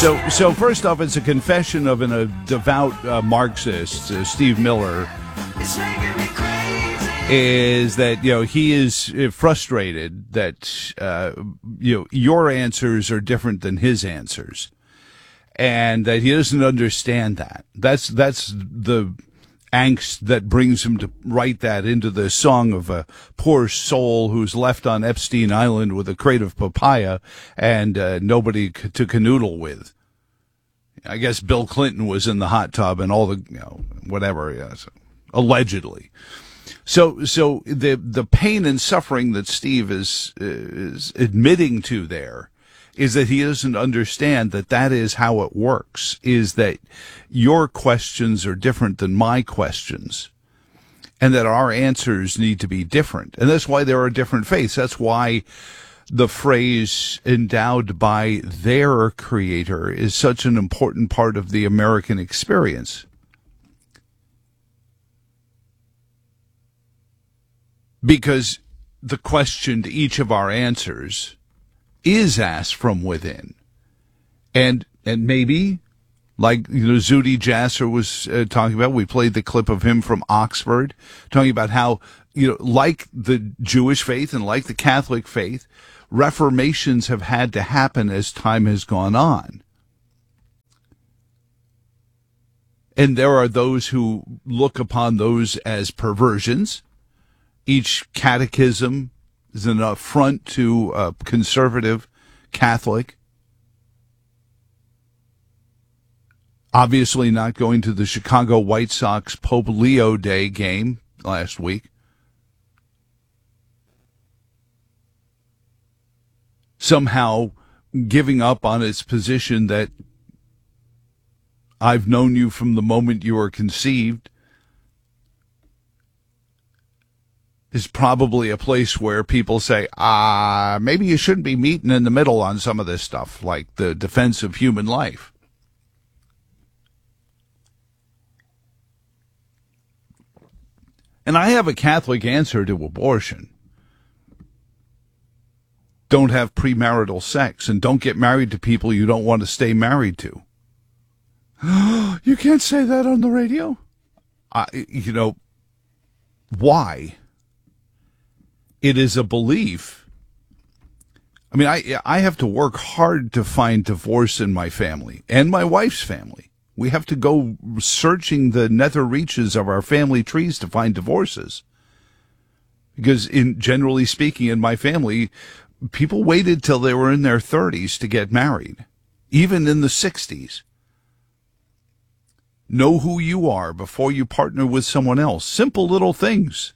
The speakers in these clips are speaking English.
So first off, it's a confession of a devout Marxist, Steve Miller, is that he is frustrated that your answers are different than his answers, and that he doesn't understand that. That's the angst that brings him to write that into the song of a poor soul who's left on Epstein Island with a crate of papaya and nobody to canoodle with. I guess Bill Clinton was in the hot tub and all the, whatever, yes, allegedly. So the pain and suffering that Steve is admitting to there is that he doesn't understand that is how it works, is that your questions are different than my questions, and that our answers need to be different. And that's why there are different faiths. That's why the phrase endowed by their creator is such an important part of the American experience. Because the question to each of our answers is asked from within. And maybe, like Zuhdi Jasser was talking about, we played the clip of him from Oxford, talking about how, like the Jewish faith and like the Catholic faith, reformations have had to happen as time has gone on. And there are those who look upon those as perversions. Each catechism is an affront to a conservative Catholic. Obviously not going to the Chicago White Sox Pope Leo Day game last week. Somehow giving up on its position that I've known you from the moment you were conceived is probably a place where people say, maybe you shouldn't be meeting in the middle on some of this stuff, like the defense of human life. And I have a Catholic answer to abortion. Don't have premarital sex, and don't get married to people you don't want to stay married to. You can't say that on the radio? Why? It is a belief. I mean, I have to work hard to find divorce in my family and my wife's family. We have to go searching the nether reaches of our family trees to find divorces. Because generally speaking, in my family, people waited till they were in their 30s to get married, even in the 60s. Know who you are before you partner with someone else. Simple little things.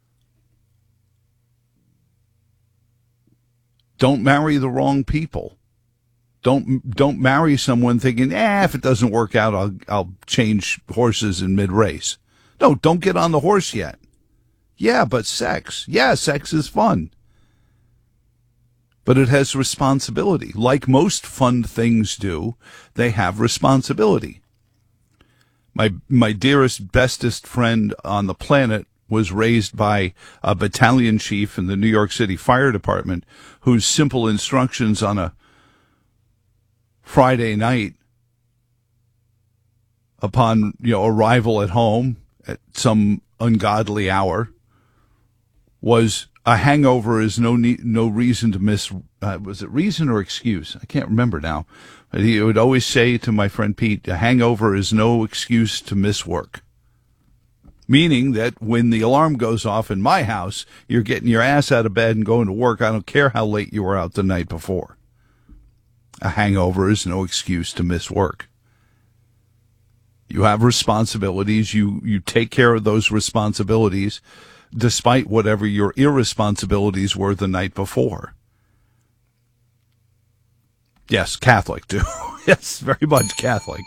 Don't marry the wrong people. Don't marry someone thinking, if it doesn't work out, I'll change horses in mid-race. No, don't get on the horse yet. Yeah, but sex. Yeah, sex is fun. But it has responsibility. Like most fun things do, they have responsibility. My dearest, bestest friend on the planet was raised by a battalion chief in the New York City Fire Department whose simple instructions on a Friday night upon arrival at home at some ungodly hour was a hangover is no reason to miss. Was it reason or excuse? I can't remember now. But he would always say to my friend Pete, a hangover is no excuse to miss work. Meaning that when the alarm goes off in my house, you're getting your ass out of bed and going to work. I don't care how late you were out the night before. A hangover is no excuse to miss work. You have responsibilities. You take care of those responsibilities despite whatever your irresponsibilities were the night before. Yes, Catholic too. Yes, very much Catholic.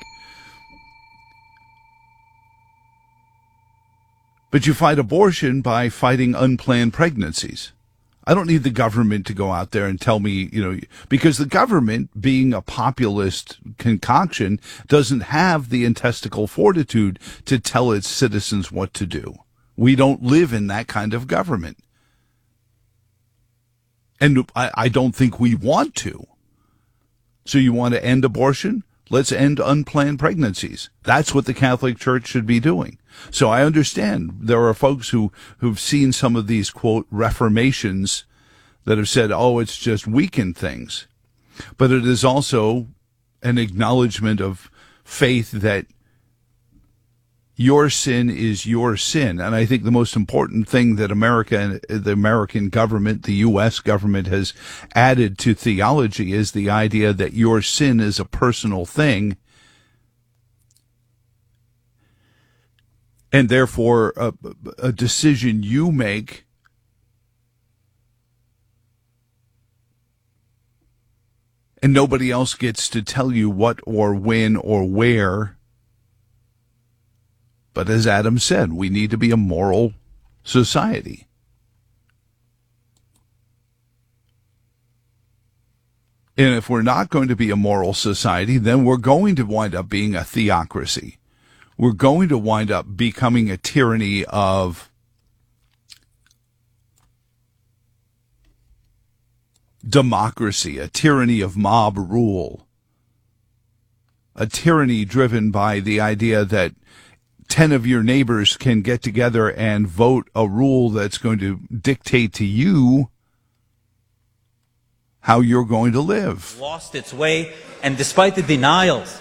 But you fight abortion by fighting unplanned pregnancies. I don't need the government to go out there and tell me, because the government, being a populist concoction, doesn't have the intestinal fortitude to tell its citizens what to do. We don't live in that kind of government. And I don't think we want to. So you want to end abortion? Let's end unplanned pregnancies. That's what the Catholic Church should be doing. So I understand there are folks who've seen some of these, quote, reformations that have said, oh, it's just weakened things. But it is also an acknowledgement of faith that your sin is your sin. And I think the most important thing that the American government, the U.S. government has added to theology is the idea that your sin is a personal thing. And therefore, a decision you make and nobody else gets to tell you what or when or where. But as Adam said, we need to be a moral society. And if we're not going to be a moral society, then we're going to wind up being a theocracy. We're going to wind up becoming a tyranny of democracy, a tyranny of mob rule, a tyranny driven by the idea that 10 of your neighbors can get together and vote a rule that's going to dictate to you how you're going to live. Lost its way, and despite the denials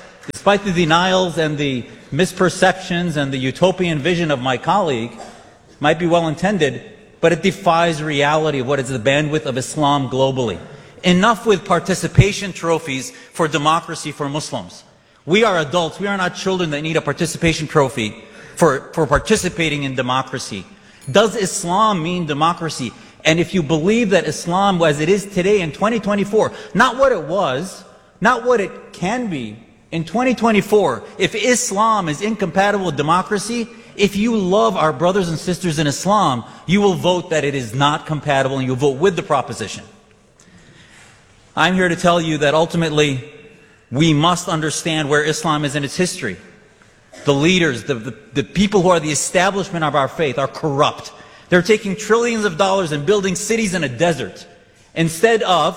and the misperceptions and the utopian vision of my colleague, might be well intended, but it defies reality of what is the bandwidth of Islam globally. Enough with participation trophies for democracy for Muslims. We are adults. We are not children that need a participation trophy for participating in democracy. Does Islam mean democracy? And if you believe that Islam as it is today in 2024, not what it was, not what it can be, in 2024, if Islam is incompatible with democracy, if you love our brothers and sisters in Islam, you will vote that it is not compatible and you'll vote with the proposition. I'm here to tell you that ultimately, we must understand where Islam is in its history. The leaders, the people who are the establishment of our faith are corrupt. They're taking trillions of dollars and building cities in a desert instead of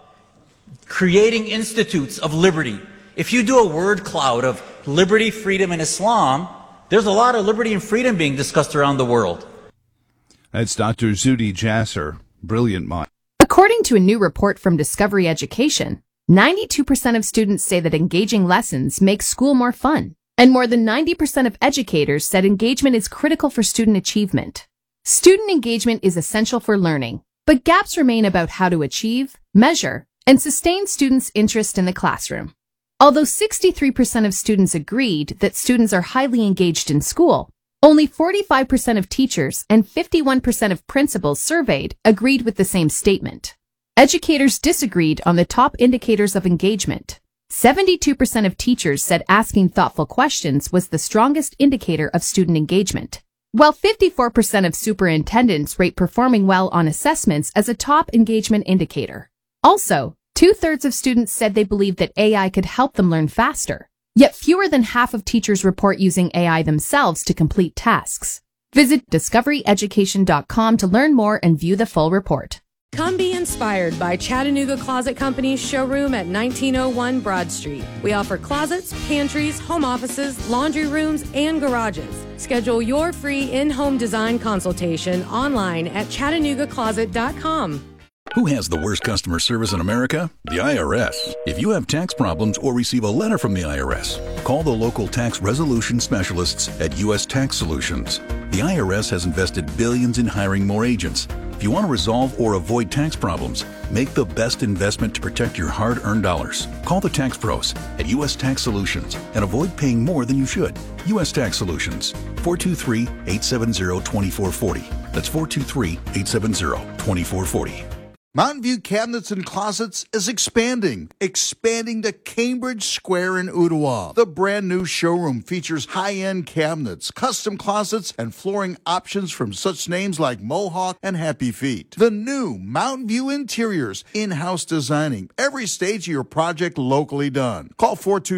creating institutes of liberty. If you do a word cloud of liberty, freedom, and Islam, there's a lot of liberty and freedom being discussed around the world. That's Dr. Zuhdi Jasser, brilliant mind. According to a new report from Discovery Education, 92% of students say that engaging lessons make school more fun, and more than 90% of educators said engagement is critical for student achievement. Student engagement is essential for learning, but gaps remain about how to achieve, measure, and sustain students' interest in the classroom. Although 63% of students agreed that students are highly engaged in school, only 45% of teachers and 51% of principals surveyed agreed with the same statement. Educators disagreed on the top indicators of engagement. 72% of teachers said asking thoughtful questions was the strongest indicator of student engagement, while 54% of superintendents rate performing well on assessments as a top engagement indicator. Also, 2/3 of students said they believed that AI could help them learn faster, yet fewer than half of teachers report using AI themselves to complete tasks. Visit discoveryeducation.com to learn more and view the full report. Come be inspired by Chattanooga Closet Company's showroom at 1901 Broad Street. We offer closets, pantries, home offices, laundry rooms, and garages. Schedule your free in-home design consultation online at ChattanoogaCloset.com. Who has the worst customer service in America? The IRS. If you have tax problems or receive a letter from the IRS, call the local tax resolution specialists at U.S. Tax Solutions. The IRS has invested billions in hiring more agents. If you want to resolve or avoid tax problems, make the best investment to protect your hard-earned dollars. Call the tax pros at U.S. Tax Solutions and avoid paying more than you should. U.S. Tax Solutions, 423-870-2440. That's 423-870-2440. Mountain View Cabinets and Closets is expanding to Cambridge Square in Ottawa. The brand new showroom features high-end cabinets, custom closets, and flooring options from such names like Mohawk and Happy Feet. The new Mountain View Interiors, in-house designing every stage of your project locally done. Call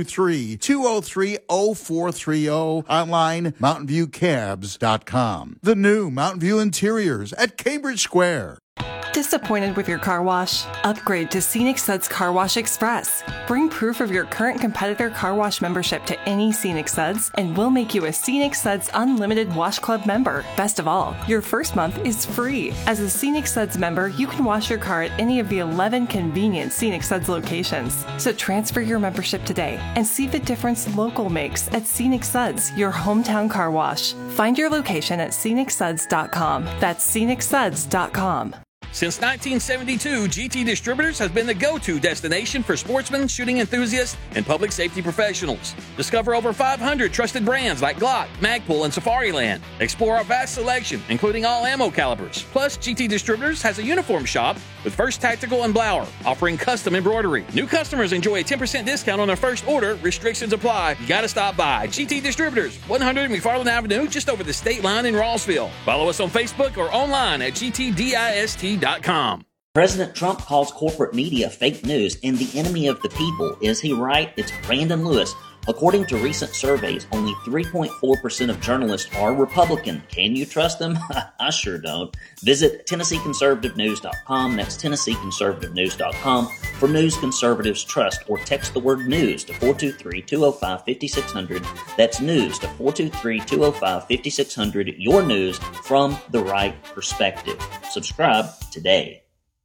423-203-0430, online mountainviewcabs.com. The new Mountain View Interiors at Cambridge Square. Disappointed with your car wash? Upgrade to Scenic Suds Car Wash Express. Bring proof of your current competitor car wash membership to any Scenic Suds, and we'll make you a Scenic Suds Unlimited Wash Club member. Best of all, your first month is free. As a Scenic Suds member, you can wash your car at any of the 11 convenient Scenic Suds locations. So transfer your membership today and see the difference local makes at Scenic Suds, your hometown car wash. Find your location at scenicsuds.com. That's scenicsuds.com. Since 1972, GT Distributors has been the go-to destination for sportsmen, shooting enthusiasts, and public safety professionals. Discover over 500 trusted brands like Glock, Magpul, and Safariland. Explore our vast selection, including all ammo calibers. Plus, GT Distributors has a uniform shop with First Tactical and Blower, offering custom embroidery. New customers enjoy a 10% discount on their first order. Restrictions apply. You gotta stop by. GT Distributors, 100 McFarland Avenue, just over the state line in Rossville. Follow us on Facebook or online at gtdist.com. President Trump calls corporate media fake news and the enemy of the people. Is he right? It's Brandon Lewis. According to recent surveys, only 3.4% of journalists are Republican. Can you trust them? I sure don't. Visit TennesseeConservativeNews.com. That's TennesseeConservativeNews.com for news conservatives trust, or text the word news to 423-205-5600. That's news to 423-205-5600. Your news from the right perspective. Subscribe today.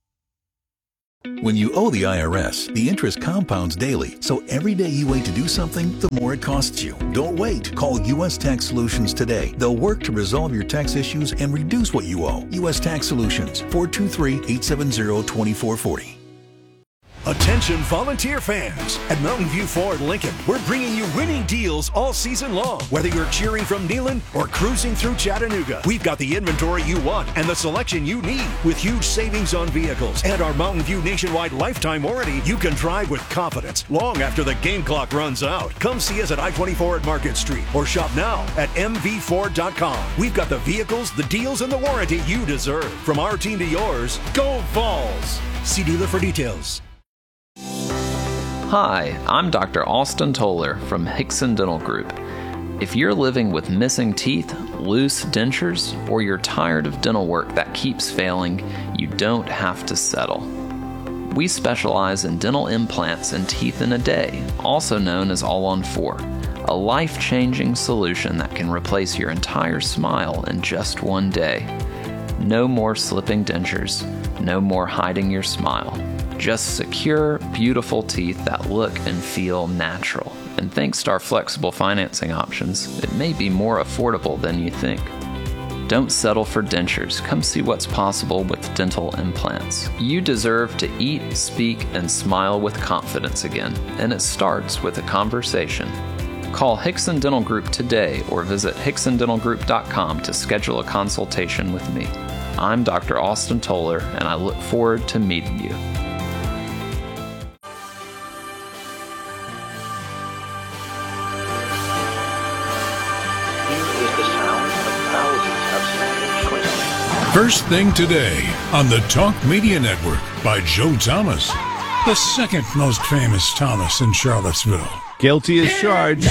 When you owe the IRS, the interest compounds daily, so every day you wait to do something, the more it costs you. Don't wait. Call U.S. Tax Solutions today. They'll work to resolve your tax issues and reduce what you owe. U.S. Tax Solutions, 423-870-2440. Attention volunteer fans. At Mountain View Ford Lincoln, we're bringing you winning deals all season long. Whether you're cheering from Neyland or cruising through Chattanooga, we've got the inventory you want and the selection you need. With huge savings on vehicles and our Mountain View nationwide lifetime warranty, you can drive with confidence long after the game clock runs out. Come see us at I-24 at Market Street or shop now at mvford.com. We've got the vehicles, the deals, and the warranty you deserve. From our team to yours, go Vols! See dealer for details. Hi, I'm Dr. Austin Toller from Hickson Dental Group. If you're living with missing teeth, loose dentures, or you're tired of dental work that keeps failing, you don't have to settle. We specialize in dental implants and teeth in a day, also known as All-on-4, a life-changing solution that can replace your entire smile in just one day. No more slipping dentures, no more hiding your smile. Just secure, beautiful teeth that look and feel natural. And thanks to our flexible financing options, it may be more affordable than you think. Don't settle for dentures. Come see what's possible with dental implants. You deserve to eat, speak, and smile with confidence again, and it starts with a conversation. Call Hickson Dental Group today or visit hicksondentalgroup.com to schedule a consultation with me. I'm Dr. Austin Toller, and I look forward to meeting you. First thing today on the Talk Media Network by Joe Thomas, the second most famous Thomas in Charlottesville. Guilty as charged.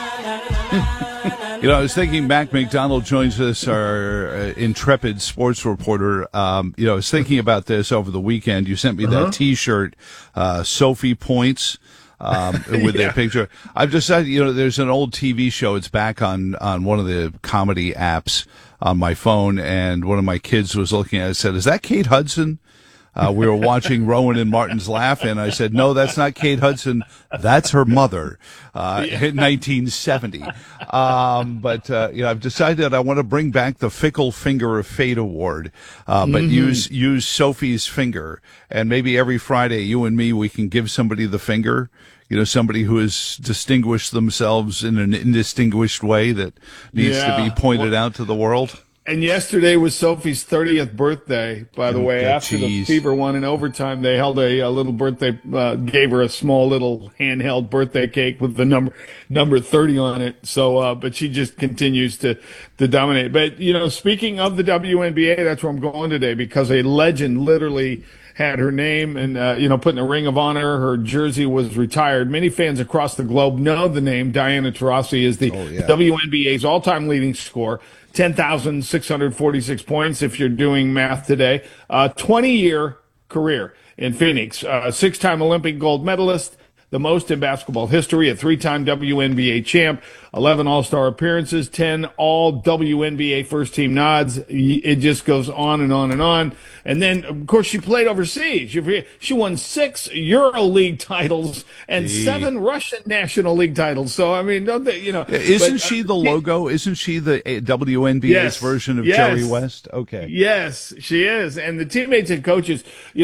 I was thinking Mac McDonald joins us, our intrepid sports reporter. I was thinking about this over the weekend. You sent me that T-shirt, Sophie Points. With their picture. I've decided, there's an old TV show. It's back on one of the comedy apps on my phone, and one of my kids was looking at it and said, "Is that Kate Hudson?" We were watching Rowan and Martin's Laugh, and I said, "No, that's not Kate Hudson. That's her mother, in 1970. But I've decided I want to bring back the Fickle Finger of Fate Award, but use Sophie's finger. And maybe every Friday, you and me, we can give somebody the finger. Somebody who has distinguished themselves in an indistinguished way that needs to be pointed out to the world. And yesterday was Sophie's 30th birthday, by the way. After the Fever won in overtime, they held a little birthday, gave her a small little handheld birthday cake with the number 30 on it. So, but she just continues to dominate. But, speaking of the WNBA, that's where I'm going today, because a legend literally had her name and, put in a Ring of Honor. Her jersey was retired. Many fans across the globe know the name. Diana Taurasi is the WNBA's all-time leading scorer. 10,646 points if you're doing math today. 20-year career in Phoenix. Six-time Olympic gold medalist, the most in basketball history, a three-time WNBA champ, 11 All-Star appearances, 10 all-WNBA first-team nods. It just goes on and on and on. And then, of course, she played overseas. She won 6 EuroLeague titles and 7 Russian National League titles. So, I mean, don't they, Isn't she the logo? Isn't she the WNBA's version of Jerry West? Okay. Yes, she is. And the teammates and coaches,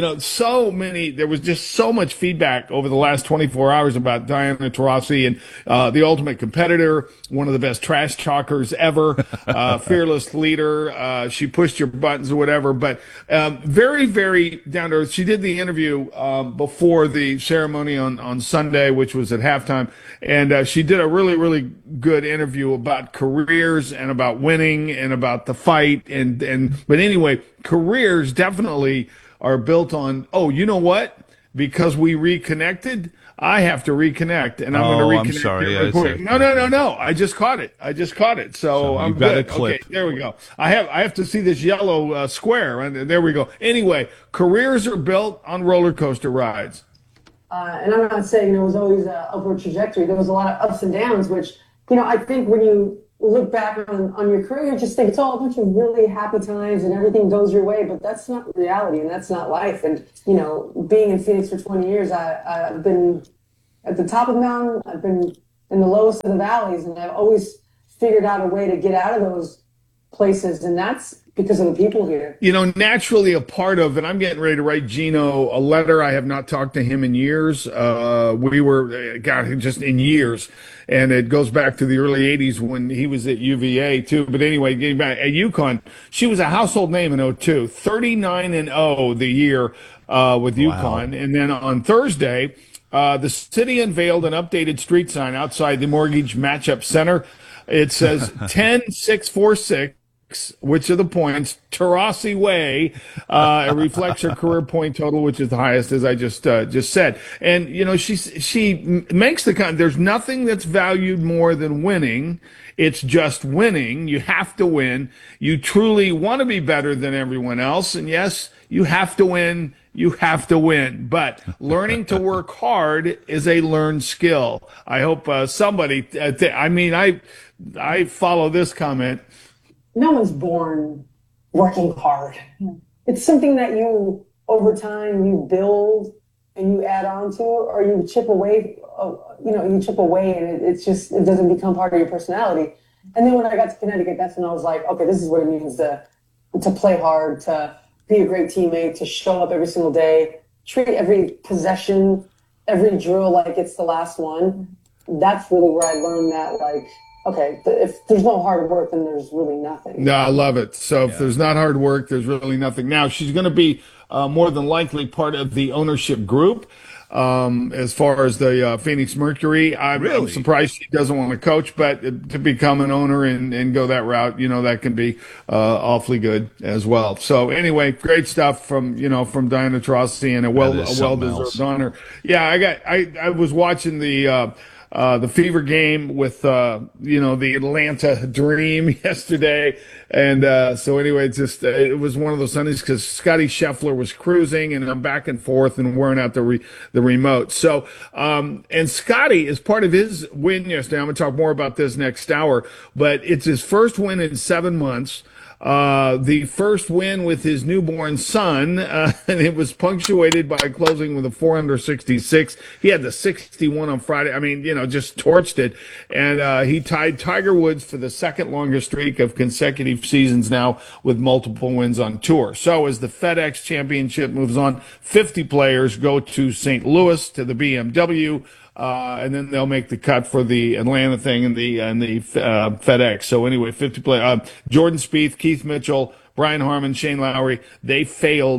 there was just so much feedback over the last 24 hours about Diana Taurasi and the ultimate competitor, one of the best trash talkers ever, fearless leader. She pushed your buttons or whatever, but very, very down to earth. She did the interview before the ceremony on Sunday, which was at halftime, and she did a really, really good interview about careers and about winning and about the fight. But anyway, careers definitely are built on, you know what? Because we reconnected, I have to reconnect, and I'm going to reconnect. I'm sorry. No. I just caught it. So I'm good. Okay, there we go. I have to see this yellow square, and there we go. Anyway, careers are built on roller coaster rides. And I'm not saying there was always an upward trajectory. There was a lot of ups and downs, which, I think when you look back on your career, you just think it's all a bunch of really happy times and everything goes your way, but that's not reality and that's not life. And, being in Phoenix for 20 years, I've been at the top of the mountain, I've been in the lowest of the valleys, and I've always figured out a way to get out of those places, and that's because of the people here. Naturally a part of, and I'm getting ready to write Gino a letter. I have not talked to him in years. Just in years. And it goes back to the early 80s when he was at UVA too. But anyway, getting back at UConn, she was a household name in 2002, 39-0 the year with UConn. And then on Thursday, the city unveiled an updated street sign outside the Mortgage Matchup Center. It says 10646. Which are the points? Taurasi Way. It reflects her career point total, which is the highest, as I just said. And she makes the comment. There's nothing that's valued more than winning. It's just winning. You have to win. You truly want to be better than everyone else. And yes, you have to win. You have to win. But learning to work hard is a learned skill. I hope somebody. I follow this comment. No one's born working hard. It's something that you, over time, you build and you add on to, or you chip away, and it doesn't become part of your personality. And then when I got to Connecticut, that's when I was like, okay, this is what it means to play hard, to be a great teammate, to show up every single day, treat every possession, every drill like it's the last one. That's really where I learned that, okay, if there's no hard work, then there's really nothing. No, I love it. So if there's not hard work, there's really nothing. Now, she's going to be more than likely part of the ownership group as far as the Phoenix Mercury. I'm surprised she doesn't want to coach, but to become an owner and go that route, that can be awfully good as well. So anyway, great stuff from Diana Taurasi, and a well-deserved honor. Yeah, I was watching the Fever game with, the Atlanta Dream yesterday. And, so anyway, it was one of those Sundays because Scotty Scheffler was cruising and I'm back and forth and wearing out the remote. So, and Scotty, is part of his win yesterday, I'm going to talk more about this next hour, but it's his first win in 7 months. The first win with his newborn son, and it was punctuated by closing with a 466. He had the 61 on Friday. I mean, just torched it. And he tied Tiger Woods for the second longest streak of consecutive seasons now with multiple wins on tour. So as the FedEx Championship moves on, 50 players go to St. Louis to the BMW. And then they'll make the cut for the Atlanta thing and the FedEx. So anyway, 50 play. Jordan Spieth, Keith Mitchell, Brian Harman, Shane Lowry, they failed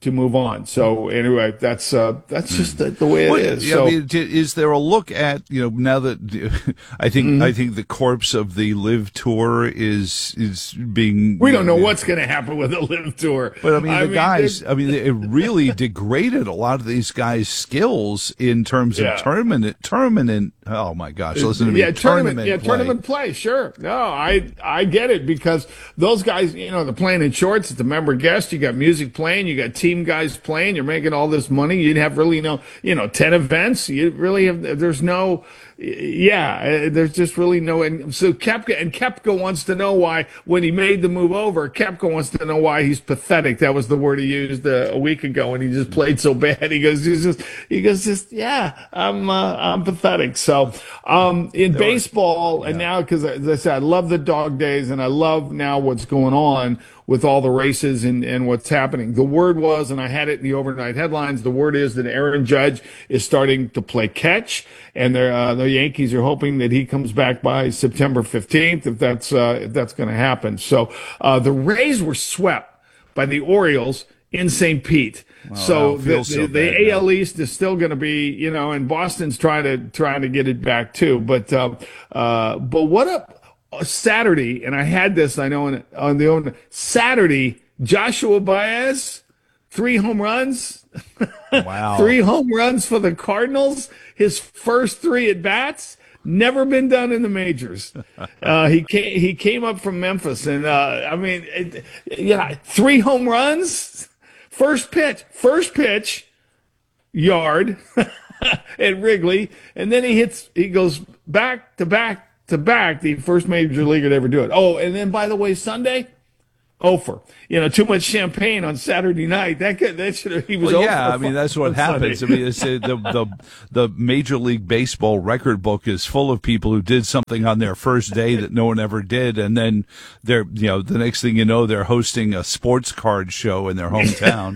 to move on. So anyway, that's just the way it is. So, I mean, is there a look at, now that I think the corpse of the Live Tour is being. We don't know what's going to happen with the Live Tour. But I mean, guys, it really degraded a lot of these guys' skills in terms of tournament. Oh my gosh, listen to me. Tournament play. Sure. No, I get it, because those guys, they're playing in shorts. It's a member guest. You got music playing. You got team guys playing. You're making all this money. You'd have really 10 events. You really have, there's just really no. And so Koepka wants to know why, when he made the move over, Koepka wants to know why he's pathetic. That was the word he used a week ago, and he just played so bad. He goes, I'm pathetic. So, in baseball, and now, because as I said, I love the dog days, and I love now what's going on with all the races and what's happening. The word was, and I had it in the overnight headlines, the word is that Aaron Judge is starting to play catch, and the Yankees are hoping that he comes back by September 15th, if that's going to happen. So, the Rays were swept by the Orioles in St. Pete. Wow, so the AL East is still going to be, and Boston's trying to get it back too. But what a Saturday, and I had this, I know, on the own Saturday, Joshua Baez, 3 home runs. Wow. 3 home runs for the Cardinals. His first 3 at bats. Never been done in the majors. He came up from Memphis, and 3 home runs. First pitch, yard at Wrigley, and then he goes back to back, the first major leaguer to ever do it. Oh, and then, by the way, Sunday, Ofer. Too much champagne on Saturday night. He was. Well, yeah, that's what happens. Sunday. It's the Major League Baseball record book is full of people who did something on their first day that no one ever did, and then they're, the next thing you know, they're hosting a sports card show in their hometown.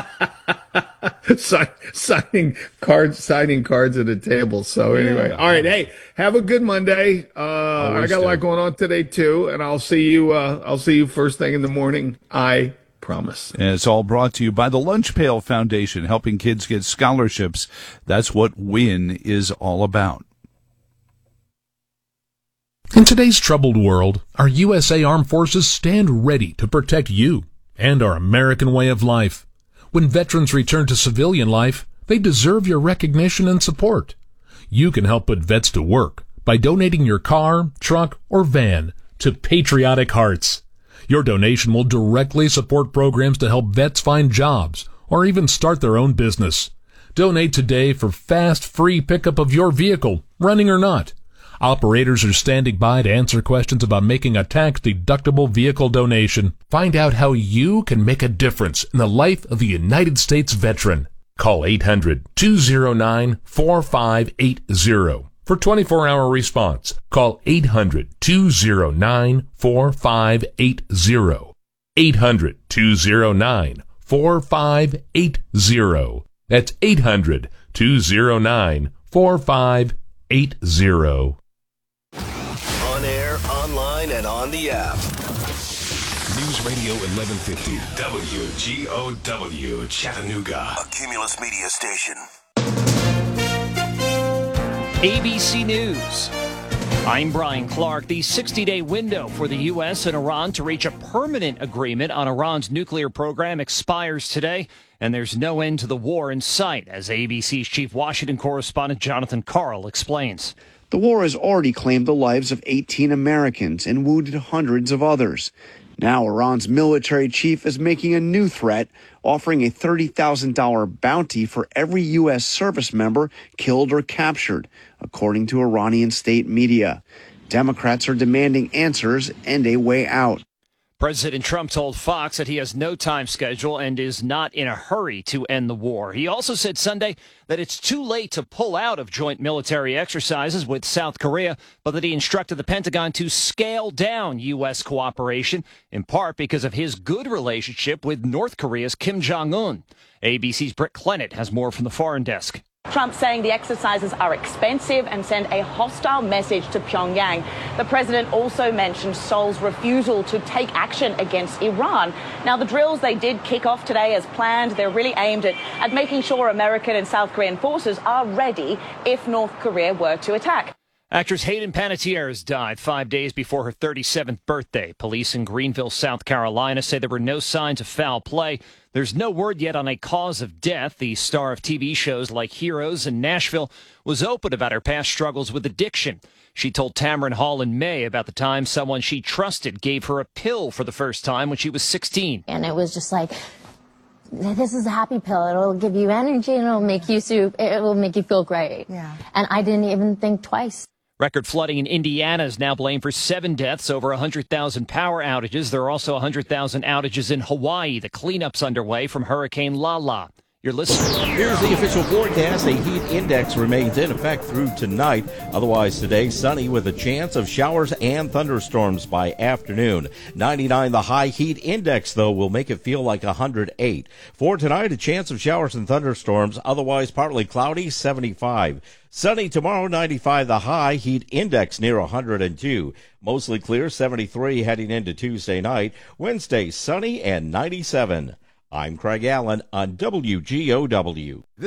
signing cards at a table. So anyway, all right. Hey, have a good Monday. I got a lot going on today too, and I'll see you first thing in the morning. I promise. And it's all brought to you by the Lunch Pail Foundation, helping kids get scholarships. That's what WIN is all about. In today's troubled world, our USA Armed Forces stand ready to protect you and our American way of life. When veterans return to civilian life, they deserve your recognition and support. You can help put vets to work by donating your car, truck, or van to Patriotic Hearts. Your donation will directly support programs to help vets find jobs or even start their own business. Donate today for fast, free pickup of your vehicle, running or not. Operators are standing by to answer questions about making a tax-deductible vehicle donation. Find out how you can make a difference in the life of a United States veteran. Call 800-209-4580 for 24-hour response. Call 800-209-4580. 800-209-4580. That's 800-209-4580. On air, online, and on the app. News Radio 1150 WGOW Chattanooga, a Cumulus Media station. ABC News. I'm Brian Clark. The 60-day window for the U.S. and Iran to reach a permanent agreement on Iran's nuclear program expires today, and there's no end to the war in sight, as ABC's chief Washington correspondent Jonathan Karl explains. The war has already claimed the lives of 18 Americans and wounded hundreds of others. Now Iran's military chief is making a new threat, offering a $30,000 bounty for every U.S. service member killed or captured, according to Iranian state media. Democrats are demanding answers and a way out. President Trump told Fox that he has no time schedule and is not in a hurry to end the war. He also said Sunday that it's too late to pull out of joint military exercises with South Korea, but that he instructed the Pentagon to scale down U.S. cooperation, in part because of his good relationship with North Korea's Kim Jong-un. ABC's Britt Clennett has more from the foreign desk. Trump saying the exercises are expensive and send a hostile message to Pyongyang. The president also mentioned Seoul's refusal to take action against Iran. Now, the drills, they did kick off today as planned. They're really aimed at making sure American and South Korean forces are ready if North Korea were to attack. Actress Hayden Panettiere has died 5 days before her 37th birthday. Police in Greenville, South Carolina say there were no signs of foul play. There's no word yet on a cause of death. The star of TV shows like Heroes and Nashville was open about her past struggles with addiction. She told Tamron Hall in May about the time someone she trusted gave her a pill for the first time when she was 16. And it was just like, this is a happy pill. It'll give you energy and it will make you feel great. Yeah. And I didn't even think twice. Record flooding in Indiana is now blamed for 7 deaths, over 100,000 power outages. There are also 100,000 outages in Hawaii. The cleanup's underway from Hurricane Lala. You're listening. Here's the official forecast. A heat index remains in effect through tonight. Otherwise today, sunny with a chance of showers and thunderstorms by afternoon. 99 the high. Heat index, though, will make it feel like 108. For tonight, a chance of showers and thunderstorms. Otherwise partly cloudy, 75. Sunny tomorrow, 95 the high. Heat index near 102. Mostly clear, 73 heading into Tuesday night. Wednesday, sunny and 97. I'm Craig Allen on WGOW.